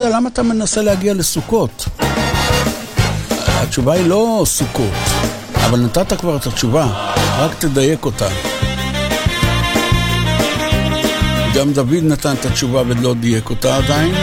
למה אתה מנסה להגיע לסוכות? התשובה היא לא סוכות, אבל נתת כבר את התשובה, רק תדייק אותה. גם דוד נתן את התשובה ולא דייק אותה עדיין.